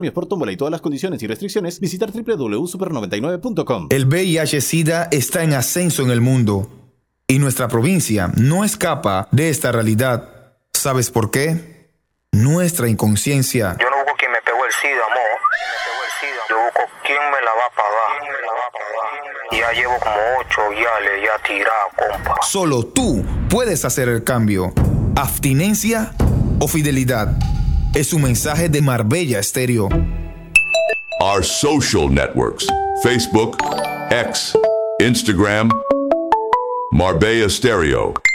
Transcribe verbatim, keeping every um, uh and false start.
Por tómbola y todas las condiciones y restricciones, visitar doble u doble u doble u punto super noventa y nueve punto com. El V I H-Sida está en ascenso en el mundo y nuestra provincia no escapa de esta realidad. ¿Sabes por qué? Nuestra inconsciencia. Yo no busco quien me pegó el SIDA, amor. Yo busco quién me la va a pagar. ¿Quién me la va a pagar? Ya llevo como ocho guiales ya tirado, compa. Solo tú puedes hacer el cambio. Abstinencia o fidelidad. Es un mensaje de Marbella Stereo. Our social networks: Facebook, X, Instagram, Marbella Stereo.